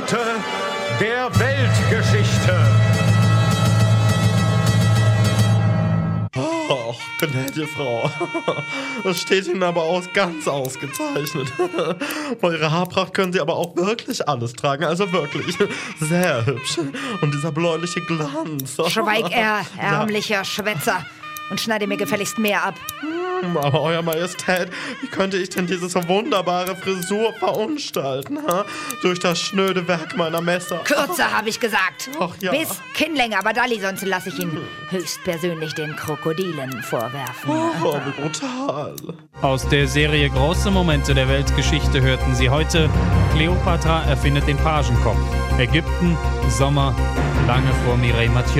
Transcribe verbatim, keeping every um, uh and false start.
Momente der Weltgeschichte. Oh, gnädige Frau. Das steht Ihnen aber aus, ganz ausgezeichnet. Bei Ihrer Haarpracht können Sie aber auch wirklich alles tragen, also wirklich sehr hübsch. Und dieser bläuliche Glanz. Schweig er, ärmlicher Schwätzer, und schneide mir gefälligst mehr ab. Aber Euer Majestät, wie könnte ich denn diese so wunderbare Frisur verunstalten, ha? Durch das schnöde Werk meiner Messer. Kürzer, habe ich gesagt. Ach ja. Bis Kinnlänge, aber Dalli, sonst lasse ich ihn höchstpersönlich den Krokodilen vorwerfen. Oh, wie brutal. Aus der Serie Große Momente der Weltgeschichte hörten Sie heute: Kleopatra erfindet den Pagenkopf. Ägypten, Sommer, lange vor Mireille Mathieu.